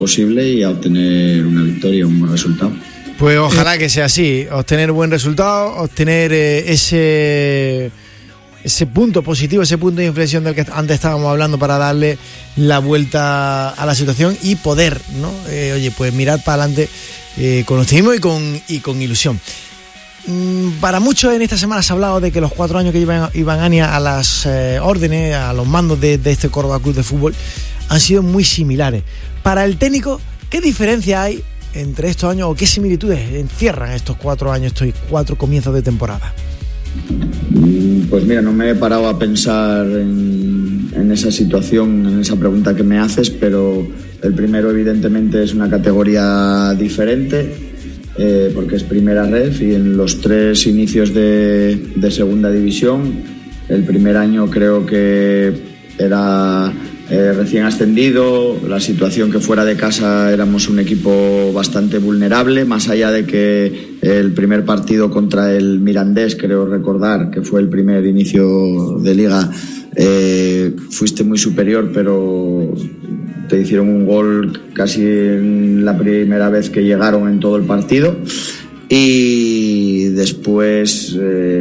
posible y a obtener una victoria, un buen resultado. Pues ojalá que sea así, obtener buen resultado, obtener ese punto positivo, ese punto de inflexión del que antes estábamos hablando para darle la vuelta a la situación y poder, ¿no? Pues mirar para adelante con optimismo y con ilusión. Para muchos en esta semana se ha hablado de que los 4 años que lleva Iván Ania a las órdenes, a los mandos de este Córdoba Club de Fútbol han sido muy similares. Para el técnico, ¿qué diferencia hay entre estos años o qué similitudes encierran estos 4 años, estos 4 comienzos de temporada? Pues mira, no me he parado a pensar en esa situación, en esa pregunta que me haces, pero el primero evidentemente es una categoría diferente, porque es primera ref, y en los 3 inicios de segunda división, el primer año creo que era recién ascendido, la situación que fuera de casa éramos un equipo bastante vulnerable, más allá de que el primer partido contra el Mirandés, creo recordar que fue el primer inicio de liga, fuiste muy superior, pero te hicieron un gol casi en la primera vez que llegaron en todo el partido. Y después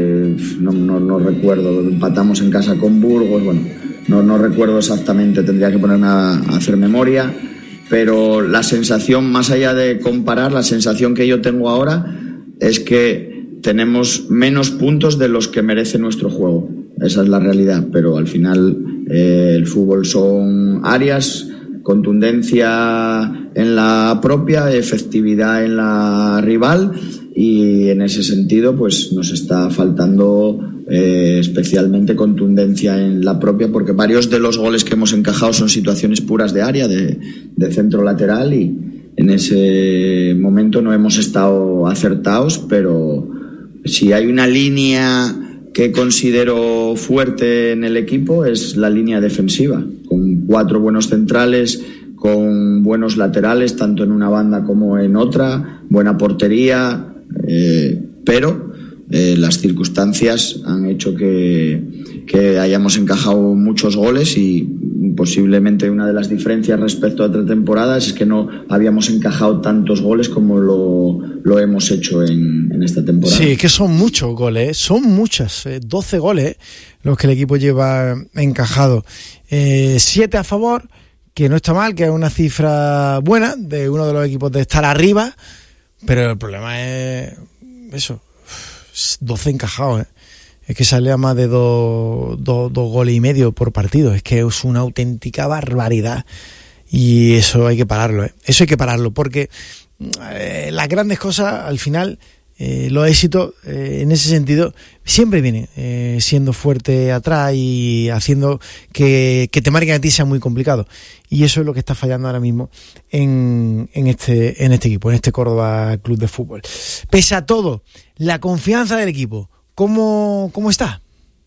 no recuerdo, empatamos en casa con Burgos, bueno, no recuerdo exactamente, tendría que ponerme a hacer memoria, pero la sensación, más allá de comparar, la sensación que yo tengo ahora es que tenemos menos puntos de los que merece nuestro juego. Esa es la realidad, pero al final el fútbol son áreas, contundencia en la propia, efectividad en la rival, y en ese sentido pues nos está faltando especialmente contundencia en la propia, porque varios de los goles que hemos encajado son situaciones puras de área, de centro lateral, y en ese momento no hemos estado acertados. Pero si hay una línea que considero fuerte en el equipo es la línea defensiva, con 4 buenos centrales, con buenos laterales tanto en una banda como en otra, buena portería, pero las circunstancias han hecho que hayamos encajado muchos goles, y posiblemente una de las diferencias respecto a otras temporadas es que no habíamos encajado tantos goles como lo hemos hecho en esta temporada. Sí, que son muchos goles, son muchas, 12 goles los que el equipo lleva encajado, 7 a favor, que no está mal, que es una cifra buena de uno de los equipos de estar arriba, pero el problema es eso, 12 encajados, es que sale a más de 2 goles y medio por partido, es que es una auténtica barbaridad, y eso hay que pararlo, eso hay que pararlo, porque las grandes cosas al final, los éxitos en ese sentido siempre vienen siendo fuerte atrás y haciendo que te marquen a ti sea muy complicado, y eso es lo que está fallando ahora mismo en este equipo, en este Córdoba Club de Fútbol. Pese a todo, la confianza del equipo, ¿cómo está?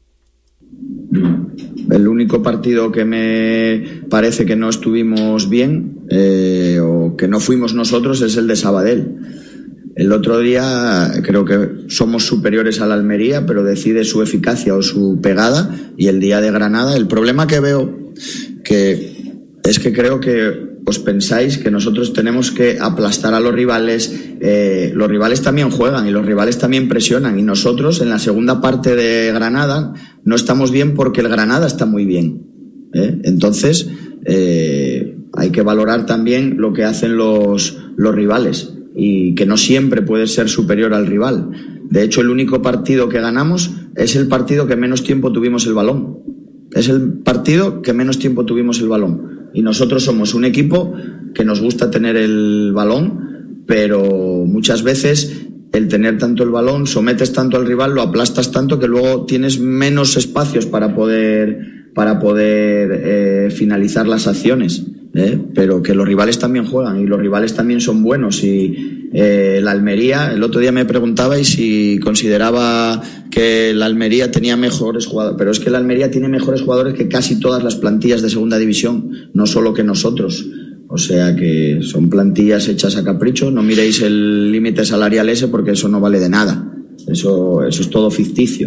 El único partido que me parece que no estuvimos bien o que no fuimos nosotros es el de Sabadell. El otro día creo que somos superiores al Almería, pero decide su eficacia o su pegada, y el día de Granada el problema que veo es que creo que os pensáis que nosotros tenemos que aplastar a los rivales. Los rivales también juegan y los rivales también presionan, y nosotros en la segunda parte de Granada no estamos bien porque el Granada está muy bien, entonces hay que valorar también lo que hacen los rivales, y que no siempre puedes ser superior al rival. De hecho, el único partido que ganamos es el partido que menos tiempo tuvimos el balón. Es el partido que menos tiempo tuvimos el balón. Y nosotros somos un equipo que nos gusta tener el balón, pero muchas veces el tener tanto el balón, sometes tanto al rival, lo aplastas tanto que luego tienes menos espacios para poder finalizar las acciones. Pero que los rivales también juegan y los rivales también son buenos, y la Almería, el otro día me preguntabais si consideraba que la Almería tenía mejores jugadores, pero es que la Almería tiene mejores jugadores que casi todas las plantillas de segunda división, no solo que nosotros, o sea que son plantillas hechas a capricho. No miréis el límite salarial ese, porque eso no vale de nada, eso es todo ficticio,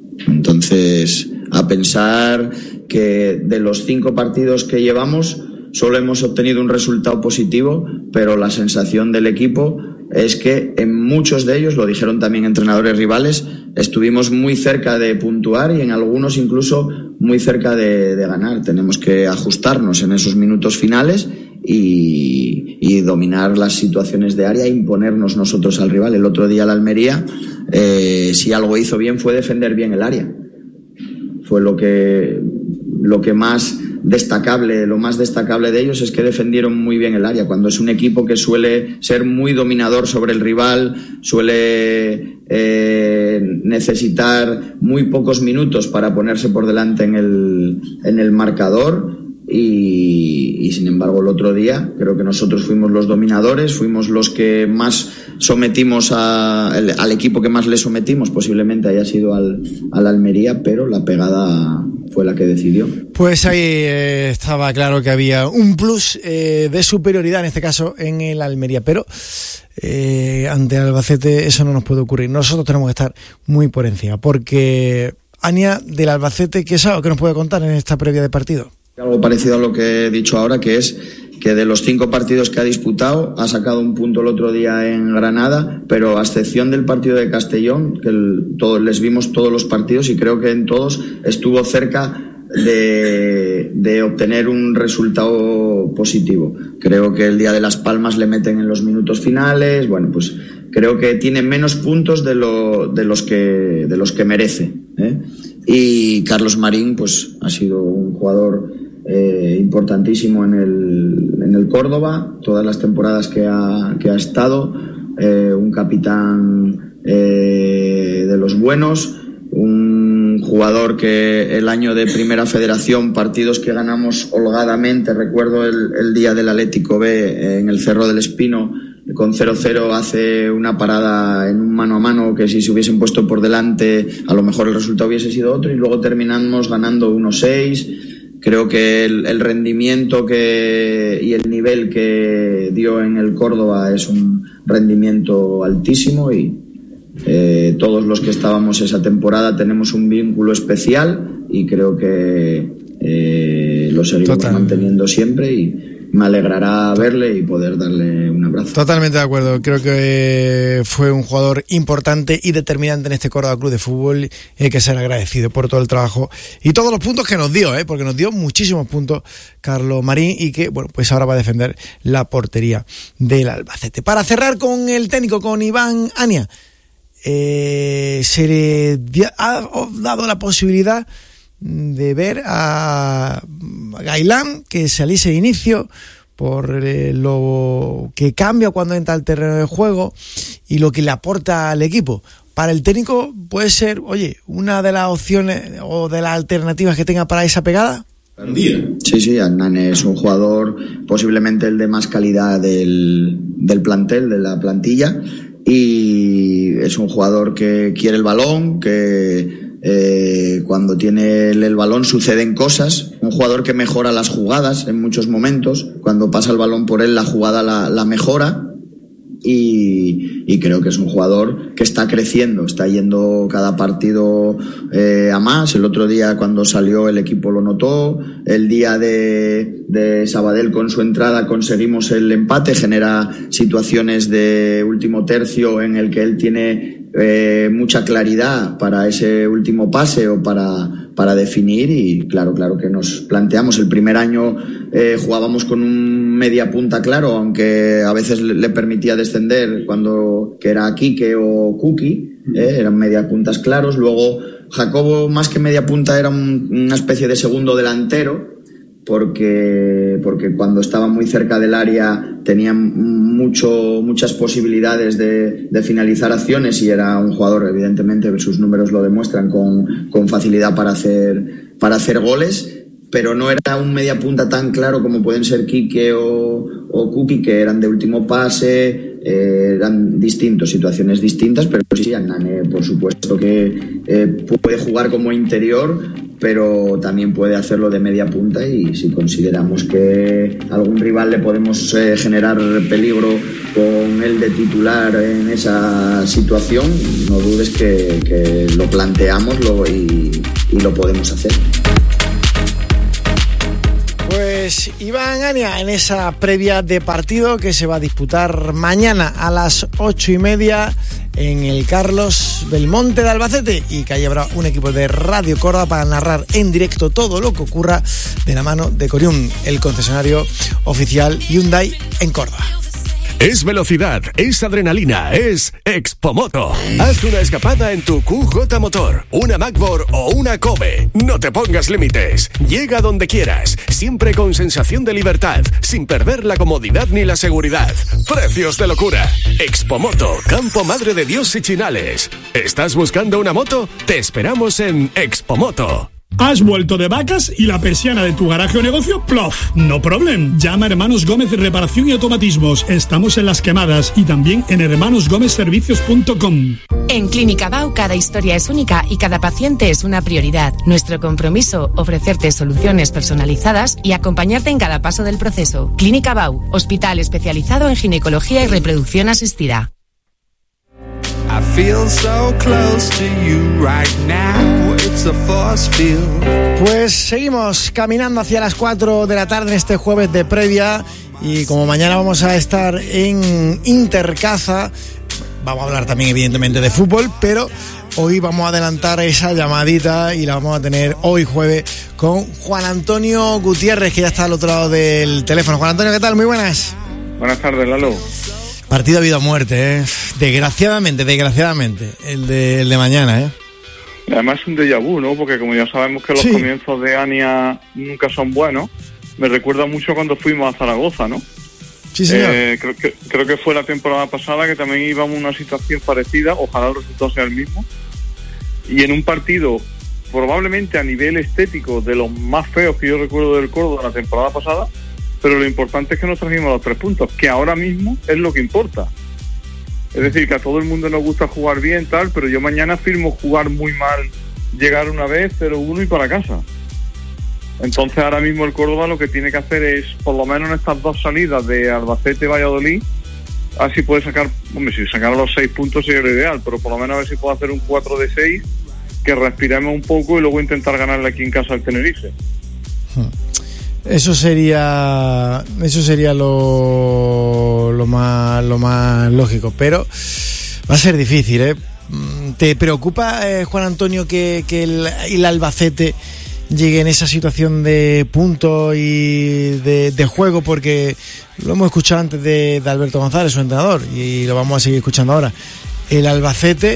Entonces, a pensar que de los 5 partidos que llevamos, solo hemos obtenido un resultado positivo, pero la sensación del equipo es que en muchos de ellos, lo dijeron también entrenadores rivales, estuvimos muy cerca de puntuar y en algunos incluso muy cerca de ganar. Tenemos que ajustarnos en esos minutos finales y dominar las situaciones de área e imponernos nosotros al rival. El otro día la Almería, si algo hizo bien, fue defender bien el área. Fue lo más destacable de ellos es que defendieron muy bien el área. Cuando es un equipo que suele ser muy dominador sobre el rival, suele necesitar muy pocos minutos para ponerse por delante en el marcador, y sin embargo el otro día creo que nosotros fuimos los dominadores, fuimos los que más sometimos al equipo que más le sometimos. Posiblemente haya sido al Almería, pero la pegada fue la que decidió. Pues ahí estaba claro que había un plus de superioridad, en este caso en el Almería, pero ante el Albacete eso no nos puede ocurrir. Nosotros tenemos que estar muy por encima, porque Ania, del Albacete, ¿qué sabe? ¿Qué nos puede contar en esta previa de partido? Algo parecido a lo que he dicho ahora, que es que de los 5 partidos que ha disputado, ha sacado un punto el otro día en Granada, pero a excepción del partido de Castellón, que les vimos todos los partidos y creo que en todos estuvo cerca de obtener un resultado positivo. Creo que el día de Las Palmas le meten en los minutos finales. Bueno, pues creo que tiene menos puntos de los que merece, ¿eh? Y Carlos Marín, pues ha sido un jugador importantísimo en el Córdoba, todas las temporadas que ha estado, un capitán de los buenos, un jugador que el año de Primera Federación, partidos que ganamos holgadamente, recuerdo el día del Atlético B en el Cerro del Espino, con 0-0 hace una parada en un mano a mano que si se hubiesen puesto por delante a lo mejor el resultado hubiese sido otro, y luego terminamos ganando 1-6. Creo que el rendimiento y el nivel que dio en el Córdoba es un rendimiento altísimo, y todos los que estábamos esa temporada tenemos un vínculo especial y creo que lo seguimos manteniendo siempre, y me alegrará verle y poder darle un abrazo. Totalmente de acuerdo. Creo que fue un jugador importante y determinante en este Córdoba Club de Fútbol. Hay que ser agradecido por todo el trabajo y todos los puntos que nos dio, porque nos dio muchísimos puntos Carlos Marín, y que, bueno, pues ahora va a defender la portería del Albacete. Para cerrar con el técnico, con Iván Ania, se le ha dado la posibilidad de ver a Gailán que saliese de inicio por lo que cambia cuando entra al terreno de juego y lo que le aporta al equipo. Para el técnico puede ser, una de las opciones o de las alternativas que tenga para esa pegada. Sí, Hernán es un jugador posiblemente el de más calidad del plantel, de la plantilla, y es un jugador que quiere el balón, que cuando tiene el balón suceden cosas, un jugador que mejora las jugadas en muchos momentos, cuando pasa el balón por él la jugada la mejora, y creo que es un jugador que está creciendo, está yendo cada partido a más. El otro día cuando salió el equipo lo notó, el día de Sabadell con su entrada conseguimos el empate, genera situaciones de último tercio en el que él tiene mucha claridad para ese último pase o para definir, y claro que nos planteamos. El primer año jugábamos con un media punta claro, aunque a veces le permitía descender que era Quique o Kuki, eran media puntas claros. Luego Jacobo, más que media punta, era una especie de segundo delantero, porque cuando estaba muy cerca del área tenía muchas posibilidades de finalizar acciones, y era un jugador, evidentemente sus números lo demuestran, con facilidad para hacer goles, pero no era un media punta tan claro como pueden ser Quique o Kuki, que eran de último pase. Eran situaciones distintas, pero sí, Nane, por supuesto que puede jugar como interior, pero también puede hacerlo de media punta, y si consideramos que algún rival le podemos generar peligro con él de titular en esa situación, no dudes que lo planteamos y lo podemos hacer. Pues Pues Iván Ania, en esa previa de partido que se va a disputar mañana a las 8:30 en el Carlos Belmonte de Albacete, y que ahí habrá un equipo de Radio Córdoba para narrar en directo todo lo que ocurra de la mano de Corium, el concesionario oficial Hyundai en Córdoba. Es velocidad, es adrenalina, es Expomoto. Haz una escapada en tu QJ Motor, una Macbor o una Kobe. No te pongas límites. Llega donde quieras, siempre con sensación de libertad, sin perder la comodidad ni la seguridad. Precios de locura. Expomoto, Campo Madre de Dios y Chinales. ¿Estás buscando una moto? Te esperamos en Expomoto. ¿Has vuelto de vacas y la persiana de tu garaje o negocio? ¡Plof! No problem. Llama a Hermanos Gómez Reparación y Automatismos. Estamos en Las Quemadas y también en hermanosgomezservicios.com. En Clínica Bau cada historia es única y cada paciente es una prioridad. Nuestro compromiso, ofrecerte soluciones personalizadas y acompañarte en cada paso del proceso. Clínica Bau, hospital especializado en ginecología y reproducción asistida. I feel so close to you right now. It's a force field. Pues seguimos caminando hacia las 4 de la tarde en este jueves de previa, y como mañana vamos a estar en Intercaza, vamos a hablar también evidentemente de fútbol, pero hoy vamos a adelantar esa llamadita y la vamos a tener hoy jueves con Juan Antonio Gutiérrez, que ya está al otro lado del teléfono. Juan Antonio, ¿qué tal? Muy buenas. Buenas tardes, Lalo. Partido de vida o muerte, ¿eh? Desgraciadamente, el de mañana, ¿eh? Además es un déjà vu, ¿no? Porque como ya sabemos que los comienzos de Ania nunca son buenos, me recuerda mucho cuando fuimos a Zaragoza, ¿no? Sí, señor. Creo que fue la temporada pasada que también íbamos a una situación parecida, ojalá el resultado sea el mismo, y en un partido probablemente a nivel estético de los más feos que yo recuerdo del Córdoba la temporada pasada, pero lo importante es que nos trajimos los 3 puntos, que ahora mismo es lo que importa. Es decir, que a todo el mundo nos gusta jugar bien, tal, pero yo mañana firmo jugar muy mal, llegar una vez, 0-1 y para casa. Entonces ahora mismo el Córdoba lo que tiene que hacer es, por lo menos en estas 2 salidas de Albacete-Valladolid, así puede sacar, hombre, si sacar los 6 puntos sería lo ideal, pero por lo menos a ver si puede hacer un 4 de 6, que respiremos un poco y luego intentar ganarle aquí en casa al Tenerife. Eso sería lo más lógico, pero va a ser difícil, ¿eh? ¿Te preocupa, Juan Antonio, que el Albacete llegue en esa situación de punto y de juego? Porque lo hemos escuchado antes de Alberto González, su entrenador, y lo vamos a seguir escuchando ahora. El Albacete,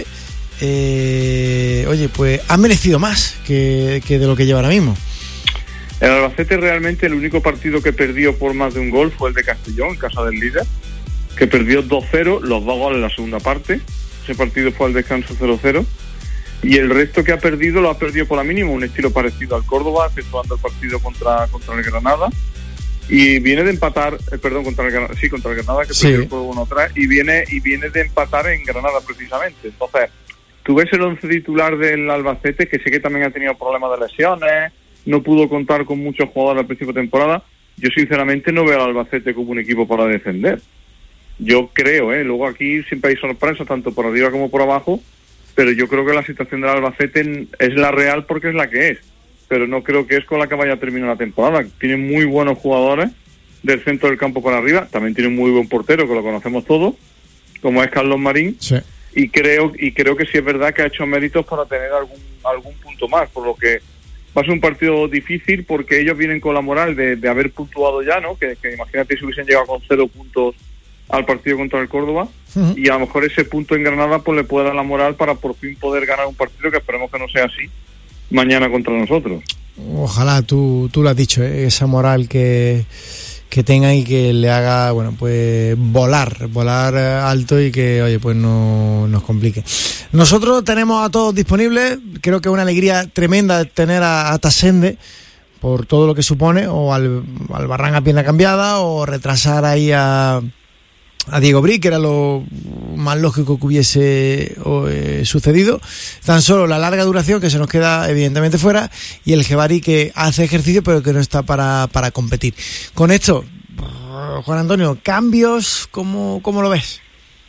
pues ha merecido más que de lo que lleva ahora mismo. El Albacete realmente el único partido que perdió por más de un gol fue el de Castellón, en casa del líder, que perdió 2-0, los 2 goles en la segunda parte. Ese partido fue al descanso 0-0. Y el resto que ha perdido lo ha perdido por la mínima, un estilo parecido al Córdoba, efectuando el partido contra el Granada. Y viene de empatar, contra el Granada, que perdió el juego 1-3, y viene de empatar en Granada precisamente. Entonces, tú ves el 11 titular del Albacete, que sé que también ha tenido problemas de lesiones, no pudo contar con muchos jugadores al principio de temporada. Yo sinceramente no veo al Albacete como un equipo para defender. Yo creo, luego aquí siempre hay sorpresas tanto por arriba como por abajo, pero yo creo que la situación del Albacete es la real porque es la que es, pero no creo que es con la que vaya a terminar la temporada. Tienen muy buenos jugadores del centro del campo para arriba, también tiene un muy buen portero que lo conocemos todos, como es Carlos Marín, sí. y creo que sí es verdad que ha hecho méritos para tener algún punto más, por lo que va a ser un partido difícil porque ellos vienen con la moral de haber puntuado ya, ¿no? Que imagínate si hubiesen llegado con 0 puntos al partido contra el Córdoba, y a lo mejor ese punto en Granada pues le puede dar la moral para por fin poder ganar un partido, que esperemos que no sea así mañana contra nosotros. Ojalá, tú lo has dicho, esa moral que tenga y que le haga, pues volar alto y que, pues no nos complique. Nosotros tenemos a todos disponibles. Creo que es una alegría tremenda tener a Tasende por todo lo que supone, o al Barran a pierna cambiada, o retrasar ahí a Diego Bri, que era lo más lógico que hubiese sucedido. Tan solo la larga duración, que se nos queda evidentemente fuera, y el Jebari, que hace ejercicio pero que no está para competir. Con esto, Juan Antonio, ¿cambios? ¿Cómo lo ves?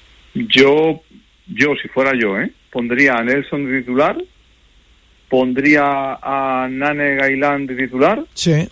Yo si fuera yo, pondría a Nelson de titular, pondría a Nane Gailán de titular, sí,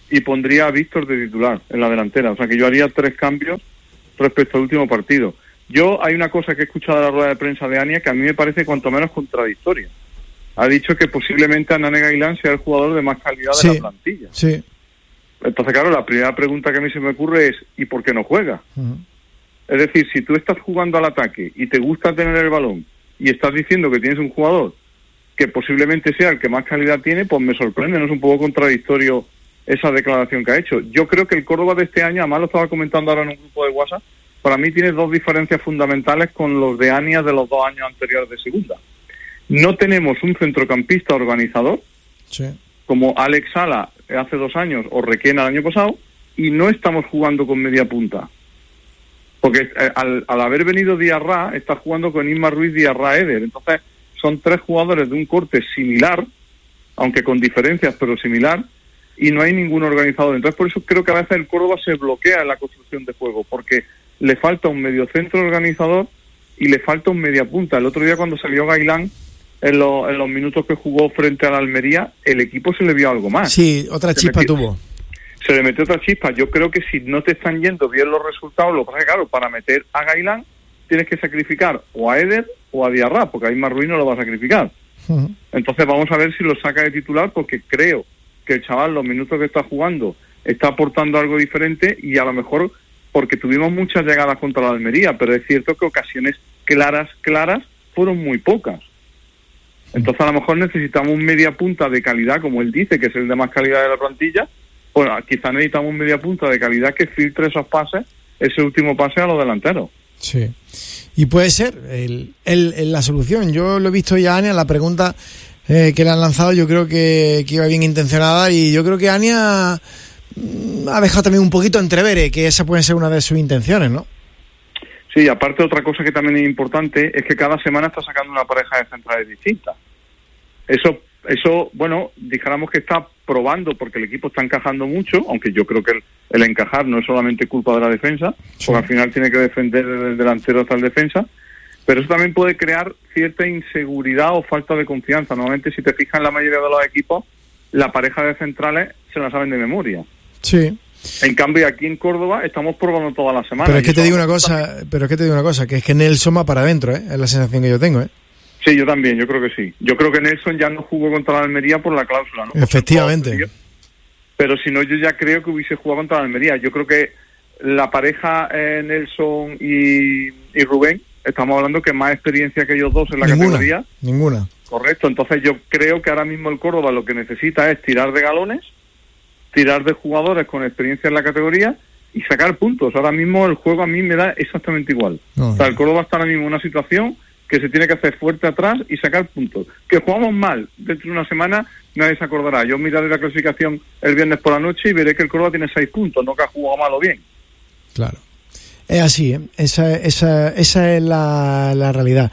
y pondría a Víctor de titular en la delantera. O sea que yo haría 3 cambios respecto al último partido. Hay una cosa que he escuchado en la rueda de prensa de Ania que a mí me parece cuanto menos contradictoria. Ha dicho que posiblemente Anane Gailán sea el jugador de más calidad de la plantilla. Sí. Entonces, claro, la primera pregunta que a mí se me ocurre es ¿y por qué no juega? Uh-huh. Es decir, si tú estás jugando al ataque y te gusta tener el balón y estás diciendo que tienes un jugador que posiblemente sea el que más calidad tiene, pues me sorprende, ¿no? Es un poco contradictorio esa declaración que ha hecho. Yo creo que el Córdoba de este año, además lo estaba comentando ahora en un grupo de WhatsApp, para mí tiene 2 diferencias fundamentales con los de Ania de los 2 años anteriores de segunda. No tenemos un centrocampista organizador, como Alex Sala hace 2 años o Requena el año pasado, y no estamos jugando con media punta. Porque al haber venido Diarra, está jugando con Isma Ruiz, Diarra, Eder. Entonces, son 3 jugadores de un corte similar, aunque con diferencias, pero similar, y no hay ningún organizador. Entonces, por eso creo que a veces el Córdoba se bloquea en la construcción de juego, porque le falta un mediocentro organizador y le falta un media punta. El otro día cuando salió Gailán, en los minutos que jugó frente a la Almería, el equipo se le vio algo más. Sí, otra chispa tuvo. Se le metió otra chispa. Yo creo que si no te están yendo bien los resultados, lo que pasa es que, claro, para meter a Gailán tienes que sacrificar o a Eder o a Diarra, porque ahí más Ruiz no lo va a sacrificar. Uh-huh. Entonces vamos a ver si lo saca de titular, porque creo que el chaval, los minutos que está jugando, está aportando algo diferente, y a lo mejor porque tuvimos muchas llegadas contra la Almería, pero es cierto que ocasiones claras fueron muy pocas. Entonces a lo mejor necesitamos un media punta de calidad, como él dice, que es el de más calidad de la plantilla. Bueno, quizá necesitamos un media punta de calidad que filtre esos pases, ese último pase a los delanteros. Sí, y puede ser la solución. Yo lo he visto ya, Ania, la pregunta que le han lanzado, yo creo que iba bien intencionada, y yo creo que Ania ha dejado también un poquito entrever que esa puede ser una de sus intenciones, ¿no? Sí, aparte otra cosa que también es importante es que cada semana está sacando una pareja de centrales distintas. Eso, bueno, dijéramos que está probando, porque el equipo está encajando mucho, aunque yo creo que el encajar no es solamente culpa de la defensa, porque al final tiene que defender desde el delantero hasta el defensa, pero eso también puede crear cierta inseguridad o falta de confianza. Normalmente, si te fijas en la mayoría de los equipos, la pareja de centrales se la saben de memoria. Sí. En cambio, aquí en Córdoba estamos probando toda la semana. Pero es que te digo una cosa, que es que Nelson va para adentro, es la sensación que yo tengo, Sí, yo también, yo creo que sí. Yo creo que Nelson ya no jugó contra la Almería por la cláusula, ¿no? Efectivamente. Pero si no, yo ya creo que hubiese jugado contra la Almería. Yo creo que la pareja Nelson y Rubén, estamos hablando que más experiencia que ellos dos en la categoría. Ninguna. Correcto, entonces yo creo que ahora mismo el Córdoba lo que necesita es tirar de galones, tirar de jugadores con experiencia en la categoría y sacar puntos. Ahora mismo el juego a mí me da exactamente igual. O sea, el Córdoba está ahora mismo en una situación que se tiene que hacer fuerte atrás y sacar puntos. Que jugamos mal dentro de una semana, nadie se acordará. Yo miraré la clasificación el viernes por la noche y veré que el Córdoba tiene 6 puntos, no que ha jugado mal o bien. Claro. Es así, Esa es la realidad.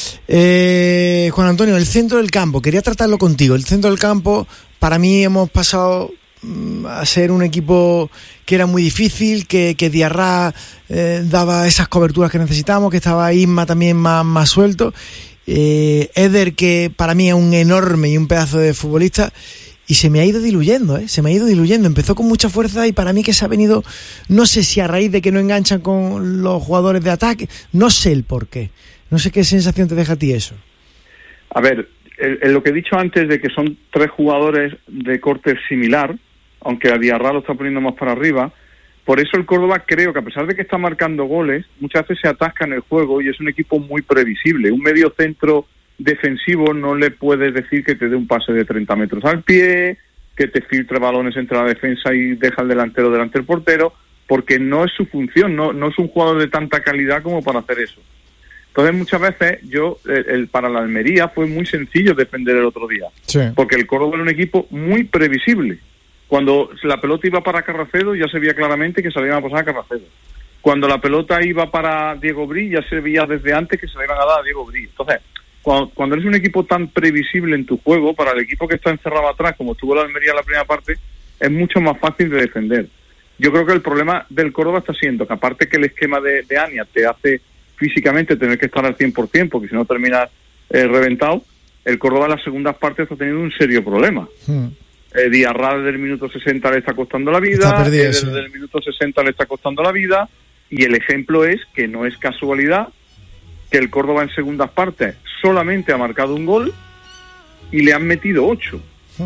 Juan Antonio, el centro del campo, quería tratarlo contigo. El centro del campo, para mí hemos pasado a ser un equipo que era muy difícil, que Diarra daba esas coberturas que necesitábamos, que estaba Isma también más suelto, Eder, que para mí es un enorme y un pedazo de futbolista, y se me ha ido diluyendo, empezó con mucha fuerza y para mí que se ha venido, no sé si a raíz de que no enganchan con los jugadores de ataque, no sé el por qué, no sé qué sensación te deja a ti eso. A ver, lo que he dicho antes de que son 3 jugadores de corte similar, aunque a Diarra lo está poniendo más para arriba, por eso el Córdoba creo que a pesar de que está marcando goles, muchas veces se atasca en el juego y es un equipo muy previsible. Un medio centro defensivo no le puedes decir que te dé un pase de 30 metros al pie, que te filtre balones entre la defensa y deja al delantero delante del portero, porque no es su función, no es un jugador de tanta calidad como para hacer eso. Entonces muchas veces para la Almería fue muy sencillo defender el otro día, sí, porque el Córdoba era un equipo muy previsible. Cuando la pelota iba para Carracedo ya se veía claramente que se le iban a pasar a Carracedo. Cuando la pelota iba para Diego Brí ya se veía desde antes que se le iban a dar a Diego Brí. Entonces, cuando eres un equipo tan previsible en tu juego, para el equipo que está encerrado atrás, como estuvo la Almería en la primera parte, es mucho más fácil de defender. Yo creo que el problema del Córdoba está siendo que aparte que el esquema de Ania te hace físicamente tener que estar al 100%, porque si no terminas reventado, el Córdoba en las segundas partes está teniendo un serio problema. Diarra desde el minuto 60 le está costando la vida, Está perdido, desde el minuto 60 le está costando la vida, y el ejemplo es que no es casualidad que el Córdoba en segundas partes solamente ha marcado un gol y le han metido 8.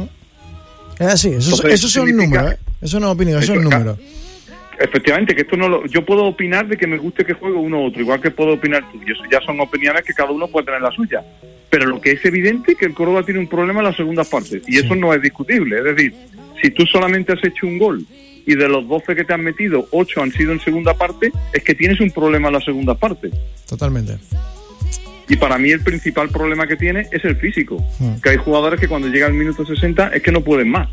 Es así, eso son números, ¿eh? Eso no es opinión, eso es número. Efectivamente, que esto yo puedo opinar de que me guste que juegue uno u otro, igual que puedo opinar tú, y eso ya son opiniones que cada uno puede tener la suya. Pero lo que es evidente es que el Córdoba tiene un problema en las segundas partes, y eso no es discutible. Es decir, si tú solamente has hecho un gol y de los 12 que te han metido, 8 han sido en segunda parte, es que tienes un problema en la segunda parte. Totalmente. Y para mí el principal problema que tiene es el físico, que hay jugadores que cuando llega el minuto 60 es que no pueden más.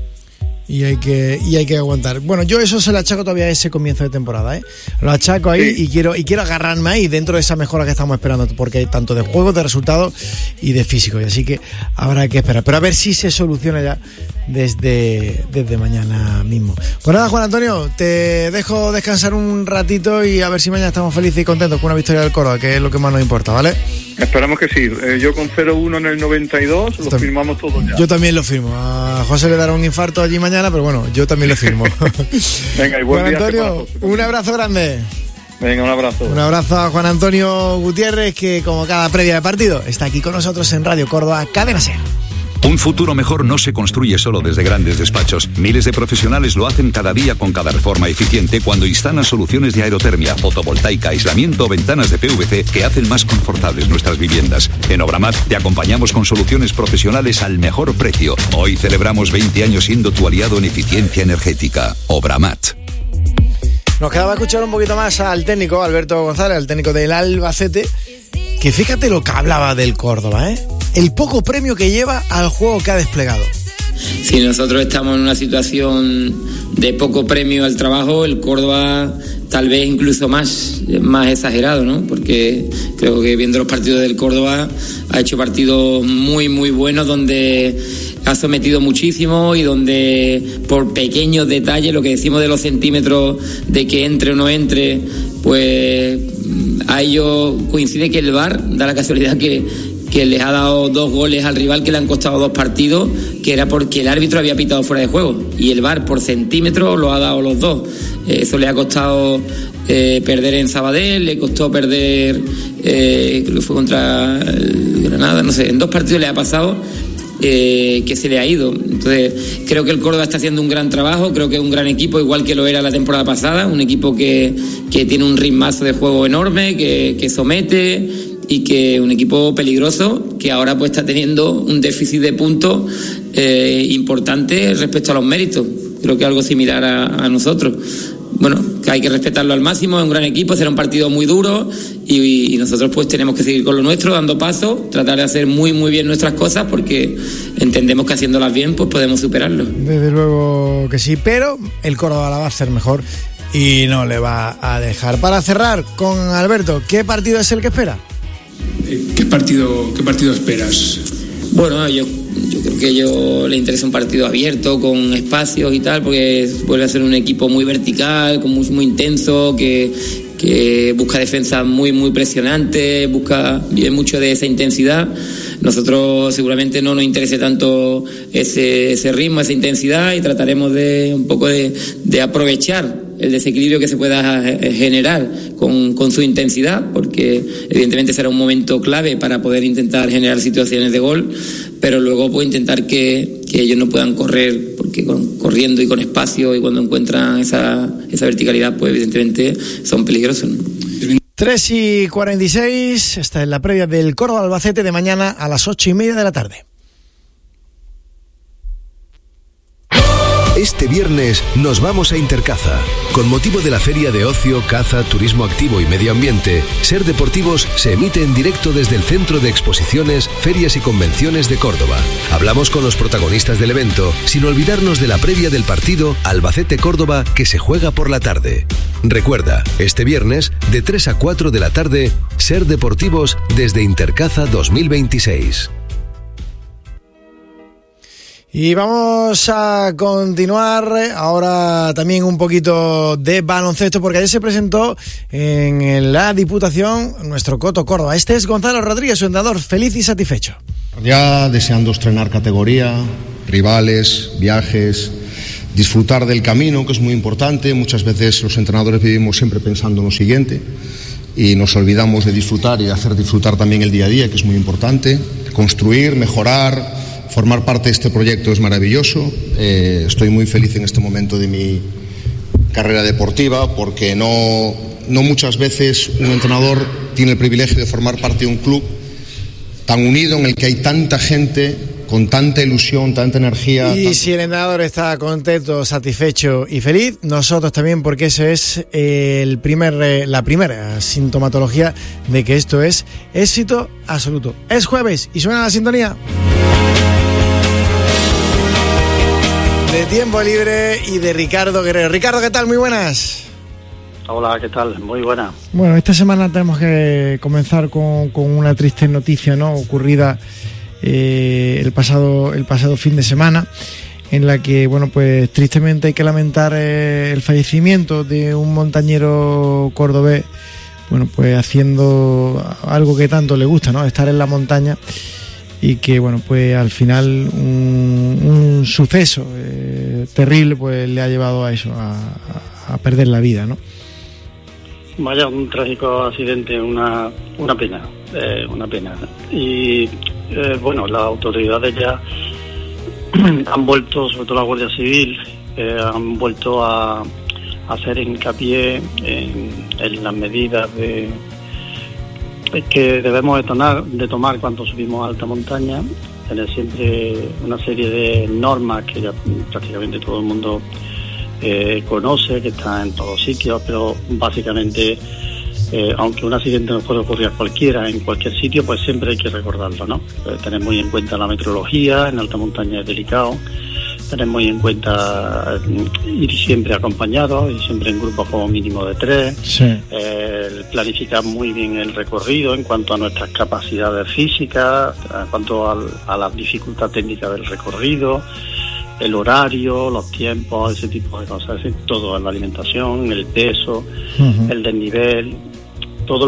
Y hay que aguantar. Bueno, yo eso se lo achaco todavía a ese comienzo de temporada, ¿eh? Lo achaco ahí, sí. y quiero agarrarme ahí dentro de esa mejora que estamos esperando, porque hay tanto de juego, de resultados y de físico, y así que habrá que esperar. Pero a ver si se soluciona ya desde mañana mismo. Pues nada, Juan Antonio, te dejo descansar un ratito y a ver si mañana estamos felices y contentos con una victoria del Córdoba, que es lo que más nos importa, ¿vale? Esperamos que sí. Yo con 0-1 en el 92 lo firmamos todos ya. Yo también lo firmo. A José le dará un infarto allí mañana, pero bueno, yo también lo firmo. Venga, y buen Juan día. Antonio, un abrazo grande. Venga, un abrazo. Un abrazo a Juan Antonio Gutiérrez, que como cada previa de partido está aquí con nosotros en Radio Córdoba, Cadena SER. Un futuro mejor no se construye solo desde grandes despachos. Miles de profesionales lo hacen cada día con cada reforma eficiente cuando instalan soluciones de aerotermia, fotovoltaica, aislamiento o ventanas de PVC que hacen más confortables nuestras viviendas. En Obramat te acompañamos con soluciones profesionales al mejor precio. Hoy celebramos 20 años siendo tu aliado en eficiencia energética. Obramat. Nos quedaba escuchar un poquito más al técnico Alberto González, al técnico del Albacete, que fíjate lo que hablaba del Córdoba, ¿eh? El poco premio que lleva al juego que ha desplegado. Si nosotros estamos en una situación de poco premio al trabajo, el Córdoba tal vez incluso más exagerado, ¿no? Porque creo que viendo los partidos del Córdoba ha hecho partidos muy muy buenos donde ha sometido muchísimo y donde por pequeños detalles, lo que decimos de los centímetros de que entre o no entre, pues a ello coincide que el VAR da la casualidad que les ha dado 2 goles al rival que le han costado 2 partidos, que era porque el árbitro había pitado fuera de juego, y el VAR por centímetro lo ha dado los 2. Eso le ha costado perder en Sabadell, le costó perder, creo que fue contra el Granada, no sé, en 2 partidos le ha pasado que se le ha ido. Entonces creo que el Córdoba está haciendo un gran trabajo, creo que es un gran equipo, igual que lo era la temporada pasada, un equipo que tiene un ritmazo de juego enorme, que somete, y que un equipo peligroso que ahora pues está teniendo un déficit de puntos importante respecto a los méritos. Creo que algo similar a nosotros. Bueno, que hay que respetarlo al máximo, es un gran equipo, será un partido muy duro y nosotros pues tenemos que seguir con lo nuestro, dando paso, tratar de hacer muy muy bien nuestras cosas, porque entendemos que haciéndolas bien pues podemos superarlo. Desde luego que sí, pero el Córdoba la va a hacer mejor y no le va a dejar. Para cerrar con Alberto, ¿qué partido es el que espera? ¿Qué partido esperas? Bueno, yo creo que le interesa un partido abierto, con espacios y tal, porque vuelve a ser un equipo muy vertical, muy intenso, que busca defensa muy muy presionante, vive mucho de esa intensidad. Nosotros seguramente no nos interese tanto ese ritmo, esa intensidad, y trataremos de un poco de aprovechar el desequilibrio que se pueda generar con su intensidad, porque evidentemente será un momento clave para poder intentar generar situaciones de gol, pero luego pues intentar que ellos no puedan correr, porque corriendo y con espacio, y cuando encuentran esa verticalidad, pues evidentemente son peligrosos, ¿no? 3:46, esta es la previa del Córdoba Albacete de mañana a las 8:30 de la tarde. Este viernes nos vamos a Intercaza. Con motivo de la Feria de Ocio, Caza, Turismo Activo y Medio Ambiente, Ser Deportivos se emite en directo desde el Centro de Exposiciones, Ferias y Convenciones de Córdoba. Hablamos con los protagonistas del evento, sin olvidarnos de la previa del partido Albacete-Córdoba, que se juega por la tarde. Recuerda, este viernes, de 3 a 4 de la tarde, Ser Deportivos desde Intercaza 2026. Y vamos a continuar ahora también un poquito de baloncesto, porque ayer se presentó en la Diputación nuestro Coto Córdoba. Este es Gonzalo Rodríguez, su entrenador, feliz y satisfecho. Ya deseando estrenar categoría, rivales, viajes, disfrutar del camino, que es muy importante. Muchas veces los entrenadores vivimos siempre pensando en lo siguiente y nos olvidamos de disfrutar y de hacer disfrutar también el día a día, que es muy importante. Construir, mejorar, formar parte de este proyecto es maravilloso. Estoy muy feliz en este momento de mi carrera deportiva, porque no muchas veces un entrenador tiene el privilegio de formar parte de un club tan unido, en el que hay tanta gente con tanta ilusión, tanta energía. Y si el entrenador está contento, satisfecho y feliz, nosotros también, porque eso es la primera sintomatología de que esto es éxito absoluto. Es jueves y suena la sintonía de Tiempo Libre y de Ricardo Guerrero. Ricardo, ¿qué tal? Muy buenas. Hola, ¿qué tal? Muy buena. Bueno, esta semana tenemos que comenzar con una triste noticia, ¿no? Ocurrida el pasado fin de semana, en la que, bueno, pues tristemente hay que lamentar el fallecimiento de un montañero cordobés, bueno, pues haciendo algo que tanto le gusta, ¿no? Estar en la montaña, y que, bueno, pues al final un suceso terrible pues le ha llevado a eso, a perder la vida, ¿no? Vaya, un trágico accidente, una pena, Y bueno, las autoridades ya han vuelto, sobre todo la Guardia Civil, han vuelto a hacer hincapié en las medidas que debemos de tomar cuando subimos a alta montaña, tener siempre una serie de normas que ya prácticamente todo el mundo conoce, que está en todos sitios, pero básicamente, aunque un accidente nos puede ocurrir a cualquiera, en cualquier sitio, pues siempre hay que recordarlo, ¿no? Tener muy en cuenta la meteorología, en alta montaña es delicado, tener muy en cuenta ir siempre acompañado y siempre en grupos como mínimo de 3, sí. Planificar muy bien el recorrido en cuanto a nuestras capacidades físicas, en cuanto a la dificultad técnica del recorrido, el horario, los tiempos, ese tipo de cosas, todo, la alimentación, el peso, el desnivel, todo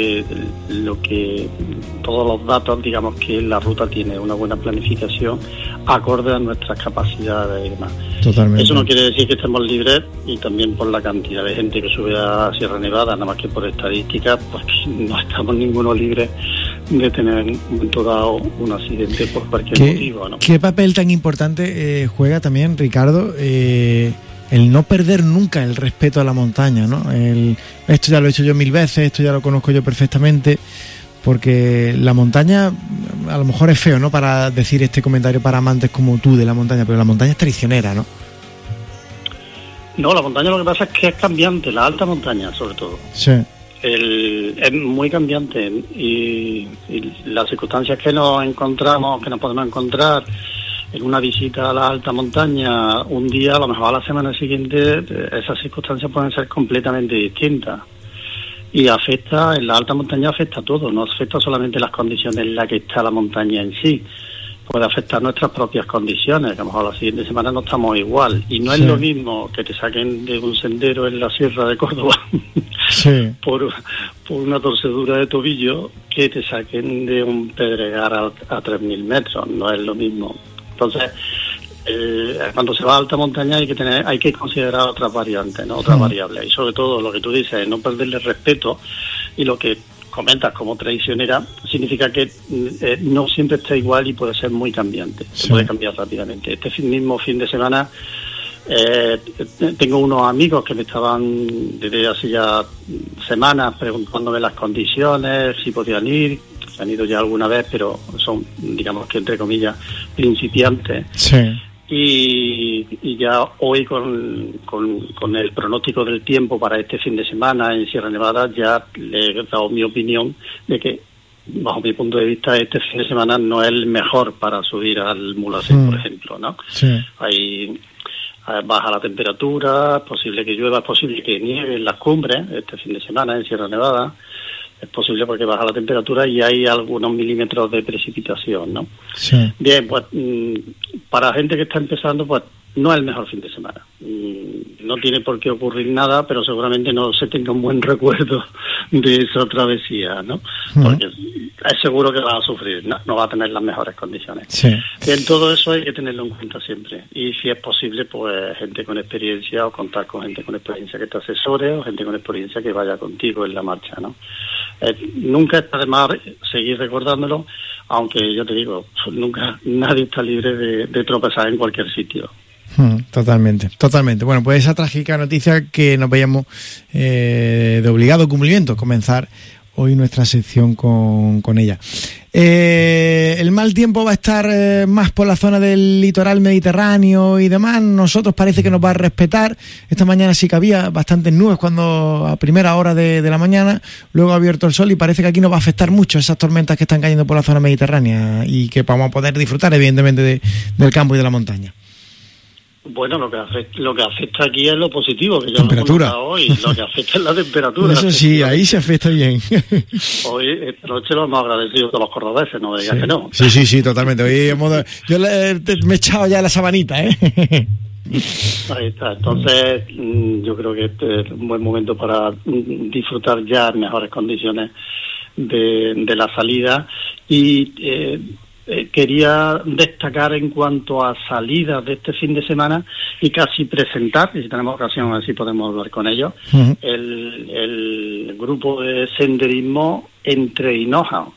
todos los datos, digamos, que la ruta tiene una buena planificación acorde a nuestras capacidades y demás. Totalmente. Eso no quiere decir que estemos libres, y también por la cantidad de gente que sube a Sierra Nevada, nada más que por estadísticas, pues no estamos ninguno libres de tener en un momento dado un accidente por cualquier motivo, ¿no? ¿Qué papel tan importante juega también, Ricardo, el no perder nunca el respeto a la montaña, ¿no? Esto ya lo he hecho yo 1000 veces, esto ya lo conozco yo perfectamente, porque la montaña, a lo mejor es feo, ¿no?, para decir este comentario para amantes como tú de la montaña, pero la montaña es traicionera, ¿no? No, la montaña lo que pasa es que es cambiante, la alta montaña sobre todo. Sí. Es muy cambiante, y las circunstancias que nos podemos encontrar en una visita a la alta montaña un día, a lo mejor a la semana siguiente, esas circunstancias pueden ser completamente distintas. Y en la alta montaña afecta a todo, no afecta solamente las condiciones en las que está la montaña en sí, puede afectar nuestras propias condiciones, que a lo mejor la siguiente semana no estamos igual, y no es lo mismo que te saquen de un sendero en la Sierra de Córdoba por una torcedura de tobillo, que te saquen de un pedregar a 3.000 metros, no es lo mismo. Entonces, cuando se va a alta montaña hay que considerar otras variantes, ¿no? Otras variables, y sobre todo lo que tú dices, no perderle respeto, y lo que comentas como traicionera significa que no siempre está igual y puede ser muy cambiante, se puede cambiar rápidamente. Este mismo fin de semana tengo unos amigos que me estaban desde hace ya semanas preguntándome las condiciones, si podían ir. Se han ido ya alguna vez, pero son, digamos que entre comillas, principiantes. Sí. Y ya hoy con el pronóstico del tiempo para este fin de semana en Sierra Nevada, ya le he dado mi opinión de que, bajo mi punto de vista, este fin de semana no es el mejor para subir al Mulhacén, por ejemplo, ¿no? Sí. Hay baja la temperatura, es posible que llueva, es posible que nieve en las cumbres este fin de semana en Sierra Nevada. Es posible porque baja la temperatura y hay algunos milímetros de precipitación, ¿no? Sí. Bien, pues para gente que está empezando, pues no es el mejor fin de semana. No tiene por qué ocurrir nada, pero seguramente no se tenga un buen recuerdo de esa travesía, ¿no? Porque es seguro que va a sufrir, no va a tener las mejores condiciones. Sí. En todo eso hay que tenerlo en cuenta siempre. Y si es posible, pues gente con experiencia o contar con gente con experiencia que te asesore o gente con experiencia que vaya contigo en la marcha, ¿no? Nunca está de más seguir recordándolo, aunque yo te digo, nunca nadie está libre de tropezar en cualquier sitio. Totalmente. Bueno, pues esa trágica noticia que nos veíamos de obligado cumplimiento, comenzar hoy nuestra sección con ella. El mal tiempo va a estar más por la zona del litoral mediterráneo y demás. Nosotros parece que nos va a respetar. Esta mañana sí que había bastantes nubes cuando a primera hora de la mañana, luego ha abierto el sol y parece que aquí nos va a afectar mucho esas tormentas que están cayendo por la zona mediterránea y que vamos a poder disfrutar evidentemente del campo y de la montaña. Bueno, lo que afecta aquí es lo positivo, que ya temperatura. Lo hemos hoy. Lo que afecta es la temperatura. Eso sí, ahí se afecta bien. Hoy, esta noche lo hemos agradecido todos los cordobeses, no me digas que no. Sí, totalmente. Hoy yo me he echado ya la sabanita, ¿eh? Ahí está. Entonces, yo creo que este es un buen momento para disfrutar ya en mejores condiciones de la salida. Y quería destacar en cuanto a salidas de este fin de semana y casi presentar, y si tenemos ocasión así podemos hablar con ellos, el grupo de senderismo Entre Hinojos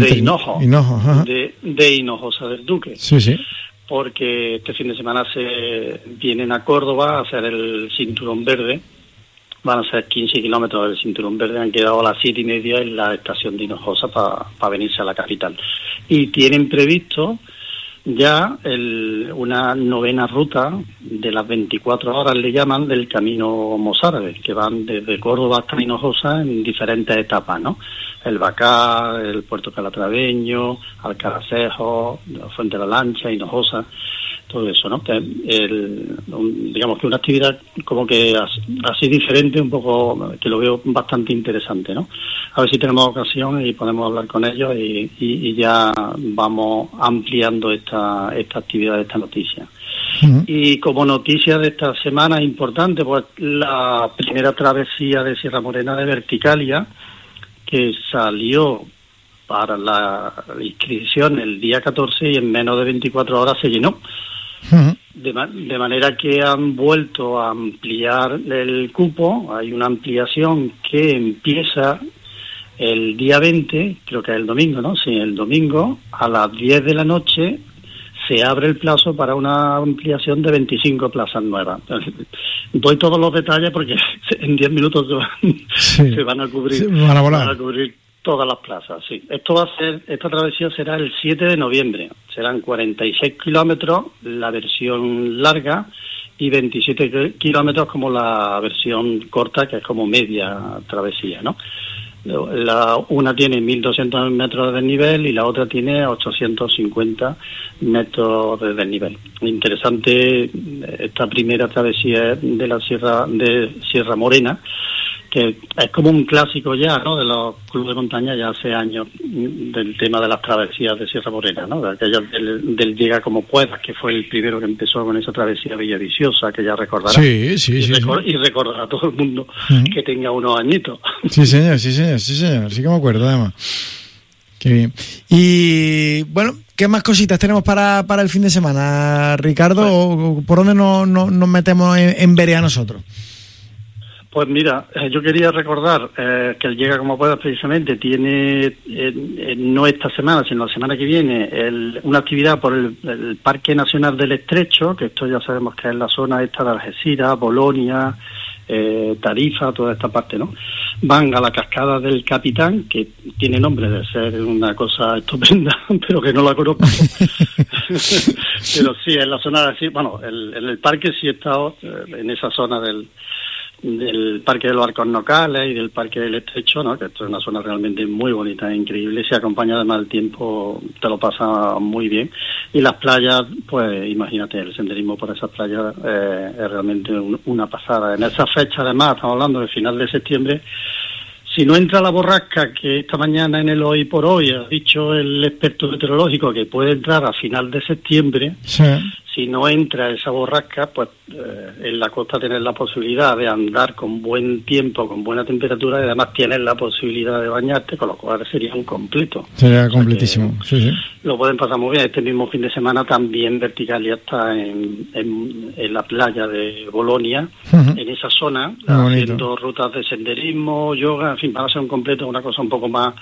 de Hinojosa del Duque. Sí. Porque este fin de semana se vienen a Córdoba a hacer el Cinturón Verde. Van a ser 15 kilómetros del Cinturón Verde, han quedado a las 7:30 en la estación de Hinojosa para venirse a la capital. Y tienen previsto ya una novena ruta de las 24 horas, le llaman, del Camino Mozárabe, que van desde Córdoba hasta Hinojosa en diferentes etapas, ¿no? El Bacá, el Puerto Calatraveño, Alcaracejo, Fuente de la Lancha, Hinojosa, todo eso, ¿no? Digamos que una actividad como que así diferente, un poco, que lo veo bastante interesante, ¿no? A ver si tenemos ocasión y podemos hablar con ellos y ya vamos ampliando esta actividad, esta noticia. Y como noticia de esta semana importante, pues la primera travesía de Sierra Morena de Verticalia, que salió para la inscripción el día 14 y en menos de 24 horas se llenó. De manera que han vuelto a ampliar el cupo. Hay una ampliación que empieza el día 20, creo que es el domingo, ¿no? Sí, el domingo a las 10 de la noche se abre el plazo para una ampliación de 25 plazas nuevas. Doy todos los detalles porque en 10 minutos se van a cubrir, van a volar. Van a cubrir todas las plazas, sí. Esta travesía será el 7 de noviembre. Serán 46 kilómetros la versión larga y 27 kilómetros como la versión corta, que es como media travesía, ¿no? Una tiene 1.200 metros de desnivel y la otra tiene 850 metros de desnivel. Interesante esta primera travesía de la Sierra Morena, que es como un clásico ya, ¿no?, de los clubes de montaña ya hace años, del tema de las travesías de Sierra Morena, ¿no?, de aquellos del Llega como puedas, que fue el primero que empezó con esa travesía Villaviciosa, que ya recordará. Sí. Y recordará a todo el mundo que tenga unos añitos. Sí, señor, sí que me acuerdo, además. Qué bien. Y, bueno, ¿qué más cositas tenemos para el fin de semana, Ricardo? ¿O por dónde nos metemos en vereda nosotros? Pues mira, yo quería recordar que el Llega como puedas precisamente tiene, no esta semana, sino la semana que viene, una actividad por el Parque Nacional del Estrecho, que esto ya sabemos que es la zona esta de Algeciras, Bolonia, Tarifa, toda esta parte, ¿no? Van a la Cascada del Capitán, que tiene nombre de ser una cosa estupenda, pero que no la conozco. Pero sí, en la zona de... Bueno, en el parque sí he estado, en esa zona del Parque de los Arcos Nocales y del Parque del Estrecho, ¿no?, que esto es una zona realmente muy bonita e increíble. Si acompaña además el tiempo, te lo pasa muy bien. Y las playas, pues imagínate, el senderismo por esas playas es realmente una pasada. En esa fecha, además, estamos hablando del final de septiembre, si no entra la borrasca, que esta mañana en el Hoy por Hoy ha dicho el experto meteorológico que puede entrar a final de septiembre, si si no entra esa borrasca, pues en la costa tienes la posibilidad de andar con buen tiempo, con buena temperatura, y además tienes la posibilidad de bañarte, con lo cual sería un completo. Sería completísimo, sí. Lo pueden pasar muy bien. Este mismo fin de semana también Verticalia está en la playa de Bolonia, en esa zona, haciendo rutas de senderismo, yoga, en fin, va a ser un completo, una cosa un poco más,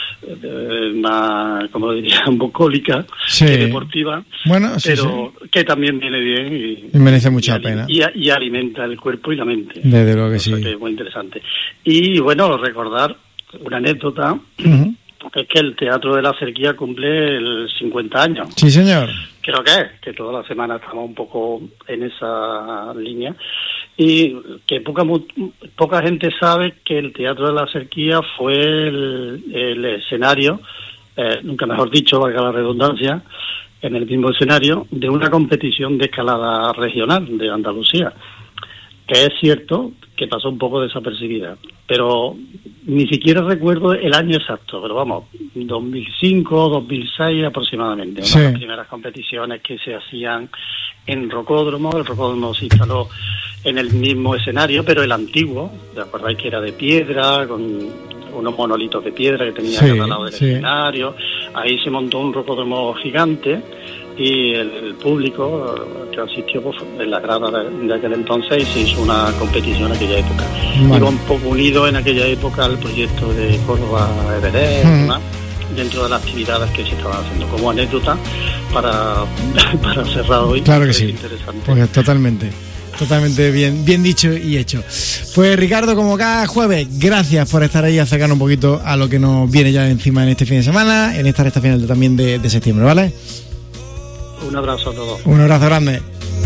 como lo diría, bucólica, que deportiva, pero que también viene bien y merece mucha pena. Y alimenta el cuerpo y la mente. Desde luego que sí. Que es muy interesante. Y bueno, recordar una anécdota, es que el Teatro de la Cerquía cumple el 50 años. Sí, señor. Creo que toda la semana estamos un poco en esa línea, y que poca gente sabe que el Teatro de la Cerquía fue el escenario, nunca mejor dicho, valga la redundancia, en el mismo escenario de una competición de escalada regional de Andalucía, que es cierto que pasó un poco desapercibida, pero ni siquiera recuerdo el año exacto, pero vamos, 2005, 2006 aproximadamente, una de las primeras competiciones que se hacían en Rocódromo. El Rocódromo se instaló en el mismo escenario, pero el antiguo, ¿te acordáis que era de piedra, con unos monolitos de piedra que tenía cada lado del escenario? Ahí se montó un rocódromo gigante, y el público que asistió en la grada de aquel entonces, y se hizo una competición en aquella época. Iba un poco unido en aquella época al proyecto de Córdoba Everest, ¿no? Dentro de las actividades que se estaban haciendo. Como anécdota para cerrar hoy. Claro que sí, interesante. Pues totalmente bien dicho y hecho. Pues Ricardo, como cada jueves, gracias por estar ahí y acercarnos un poquito a lo que nos viene ya encima en este fin de semana, en esta recta final también de septiembre, ¿vale? Un abrazo a todos. Un abrazo grande.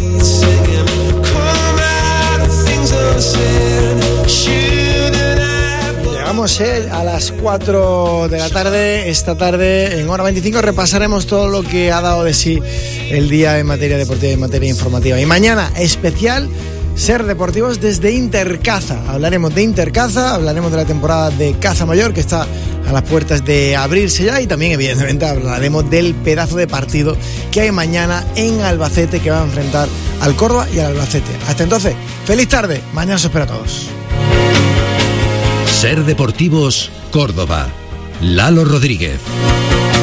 Llegamos a las 4 de la tarde. Esta tarde, en hora 25, repasaremos todo lo que ha dado de sí el día en materia deportiva y en materia informativa. Y mañana, especial Ser Deportivos desde Intercaza. Hablaremos de Intercaza, hablaremos de la temporada de Caza Mayor, que está a las puertas de abrirse ya, y también evidentemente hablaremos del pedazo de partido que hay mañana en Albacete, que va a enfrentar al Córdoba y al Albacete. Hasta entonces, feliz tarde, mañana os espero a todos. Ser Deportivos Córdoba. Lalo Rodríguez.